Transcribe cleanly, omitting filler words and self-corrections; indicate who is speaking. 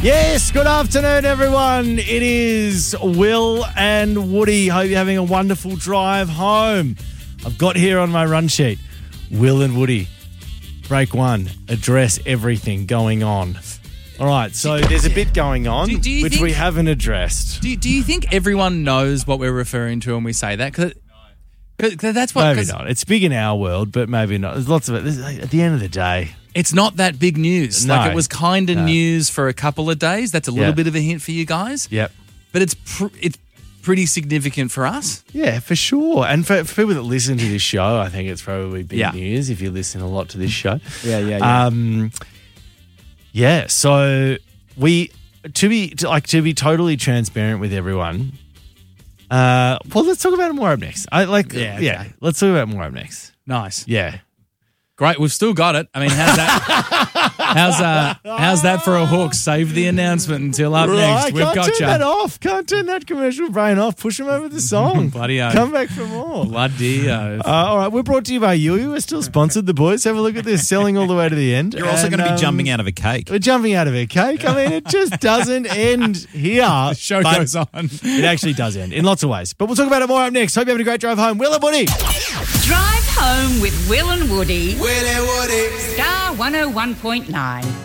Speaker 1: Yes, good afternoon, everyone. It is Will and Woody. Hope you're having a wonderful drive home. I've got here on my run sheet, Will and Woody. Break one, address everything going on. All right, so there's a bit going on
Speaker 2: Do you
Speaker 1: which
Speaker 2: think-
Speaker 1: we haven't addressed.
Speaker 2: Do you think everyone knows what we're referring to when we say that? Because that's what.
Speaker 1: Maybe not. It's big in our world, but maybe not. There's lots of it. At the end of the day,
Speaker 2: It's not that big news.
Speaker 1: No.
Speaker 2: Like it was kind of
Speaker 1: No.
Speaker 2: news for a couple of days. That's a little
Speaker 1: Yeah.
Speaker 2: bit of a hint for you guys.
Speaker 1: yep.
Speaker 2: But it's pretty significant for us.
Speaker 1: Yeah, for sure. And for people that listen to this show, I think it's probably big
Speaker 2: Yeah.
Speaker 1: news if you listen a lot to this show.
Speaker 2: Yeah.
Speaker 1: So to be totally transparent with everyone. Well, let's talk about it more up next.
Speaker 2: Okay.
Speaker 1: Let's talk about it more up next.
Speaker 2: Nice.
Speaker 1: Yeah.
Speaker 2: Great. We've still got it. I mean, how's that? how's that for a hook? Save the announcement until up next. We've
Speaker 1: Can't
Speaker 2: got
Speaker 1: turn that
Speaker 2: you.
Speaker 1: off. Can't turn that commercial brain off. Push them over the song.
Speaker 2: Bloody oath.
Speaker 1: Come back for more.
Speaker 2: Bloody oath.
Speaker 1: All right, we're brought to you by Yui. We're still sponsored, the boys. Have a look at this, selling all the way to the end.
Speaker 3: You're also going to be jumping out of a cake.
Speaker 1: We're jumping out of a cake. I mean, it just doesn't end here.
Speaker 2: The show
Speaker 1: But
Speaker 2: goes on.
Speaker 1: It actually does end in lots of ways. But we'll talk about it more up next. Hope you're having a great drive home. Will and Woody.
Speaker 4: Drive home with Will and Woody. Will and Woody. Star 101.9.